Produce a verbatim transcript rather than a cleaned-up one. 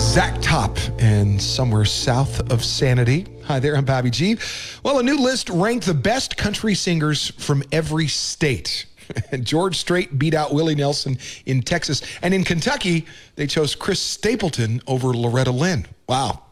Zach Top and Somewhere South of Sanity. Hi there, I'm Bobby G. Well, a new list ranked the best country singers from every state. George Strait beat out Willie Nelson in Texas. And in Kentucky, they chose Chris Stapleton over Loretta Lynn. Wow.